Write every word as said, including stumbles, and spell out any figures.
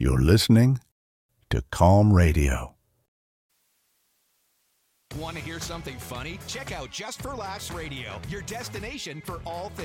You're listening to Calm Radio. Want to hear something funny? Check out Just for Laughs Radio, your destination for all things